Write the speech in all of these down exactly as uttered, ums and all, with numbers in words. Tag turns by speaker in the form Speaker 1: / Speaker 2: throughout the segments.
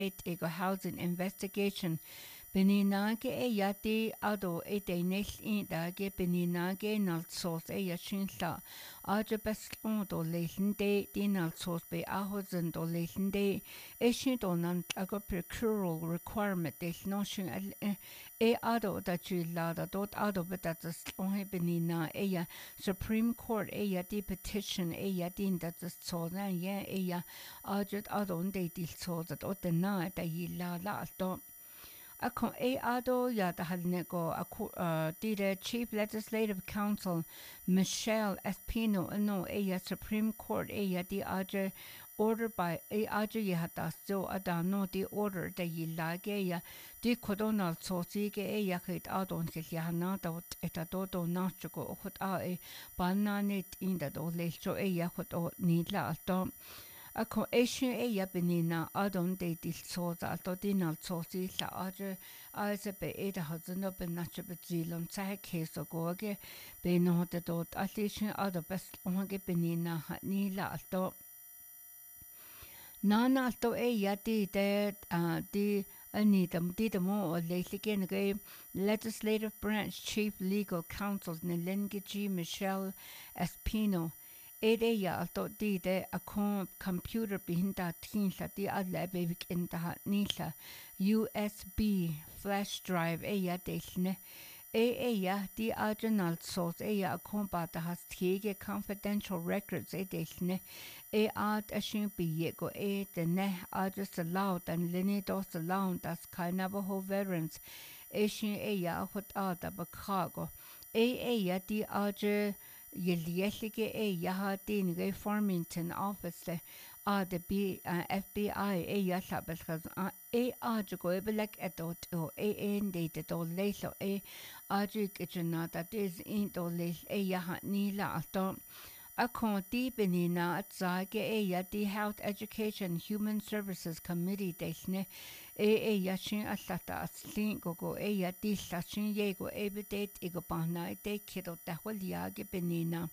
Speaker 1: ego housing investigation Beninage e yati ado e de nel in dage beninage naltsos e yashinla aje beslon do lehlende din naltsos be ahozen do lehlende e shin do nan ago procural requirement de notion e ado da chila da dot ado betat slon he benina e ya Supreme Court e yati petition e yati dat so na ye e ya aje ado de dil so dat o de na da yila la alto Ako e ado ya da halnego uh, the Chief Legislative Council Michelle Espino no e ya Supreme Court e ya di aje order by e aje ya da so ada no di order da yilage ya di kodonal so sige e ya hit adon ke ya na da eta do do na chuko hot a e banane in da do le so e ya hot o ni la alto Ako Asian e ya benina adon de dil soza to dinal sozi la aje aze be e da hazno be nache be zilon sa keso goge be no de dot alishin ado best onge benina ha ni la alto Nana alto e ya di de di ani dam di de mo le ligen ge legislative branch chief legal counsel ne lengi Michelle Espino Ede ya alto di de a computer behinda tinla di alle bevik in da nila U S B flash drive e ya delne e e ya di original source e ya komba da has tege confidential records e delne e art a shin bi yego e de ne are just allowed and linne dos allowed das keine ho veterans e shin e ya hot ada bakago e e ya di arge Yelielige e yaha dinige Farmington office a de B F B I e yasabelgas e a go ebelek etot o e en de de do leso e a jikjana is in do les e yaha nila alto a conti benina at zage e ya di Health Education Human Services Committee desne e e yashin asata aslin gogo e ya di sashin yego e bedet ego bana de kido dahwal yage benina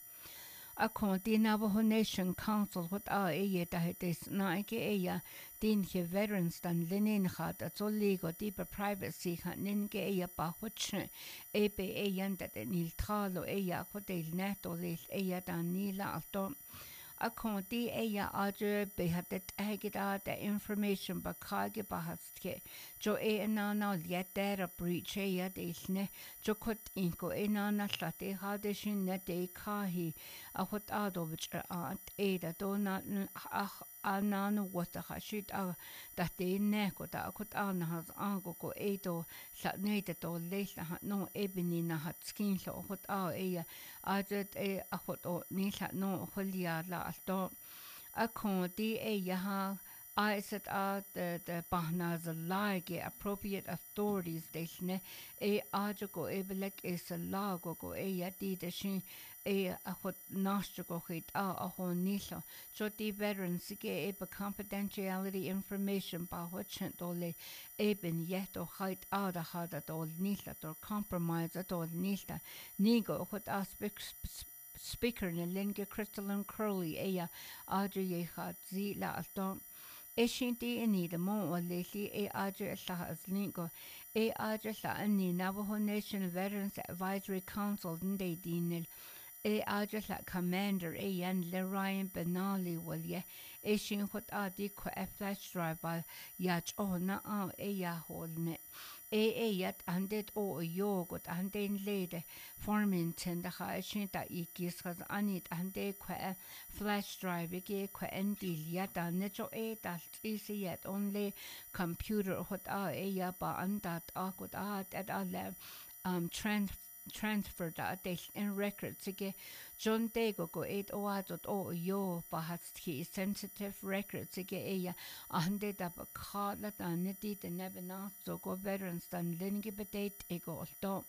Speaker 1: a conti Navajo Nation Council what a e ye da des na ke e ya din he veterans dan linen hat at so lego deeper privacy hat nin ke e ya ba hutch e be e yanda de nil tralo e ya hotel neto les e ya dan nila alto a conti e ya aje be hat det egida the information ba kage ba hastke jo e na na yet a breach e ya desne jo kot inko e na na slate hade shin ne de kahi a hot ado which at e da do na ach anano wata hashit a da de ne ko da kot an has ango ko e do sa ne de do le ha no ebini na hat skin so hot a e a jet e a hot o ni sa no holia la alto a kon di e ya I said uh the the bahna the like appropriate authorities desne e ajo e belek is a lago go e ya di de shin e a hot nasjo go hit a a ho nilo so the veterans ge e be confidentiality information ba hot dole e ben yet o hit a da hada dol nilo or compromise at all nilo nigo hot aspects speaker ne linge crystalline curly e ya ajo ye hat zi la alto Eshinti ini the mo o leli e aja la aslingo e aja la ani Navajo Nation Veterans Advisory Council nde dinil e aja la commander e yan le Ryan Benali wal ye e shin hot adi ko a flash drive ba yach o na a e ya holne e e yat andet o yo got anden lede Farmington da ha shin da ikis has anit ande ko a flash drive ge ko endil ya da ne jo e da is yet only computer hot a e ya ba andat a got a at alle um trans transfer da des in records ge John Dego go eight o adot o yo ba hat ki sensitive records ge e ya ande da ba khala da ne di de never na so go veterans dan linge bedate e go do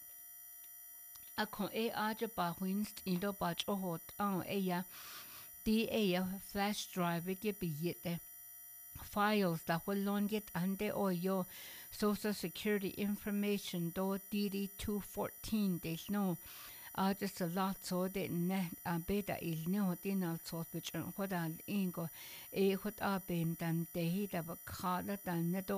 Speaker 1: a kon e aja ba winst in do ba o hot an e ya di e ya flash drive ge bi yete files that will long get ande o yo social security information do D D two fourteen des no uh, just a lot so de ne a beta il ne hotin al so which what al ingo e hot a ben dan de hita ba khala dan ne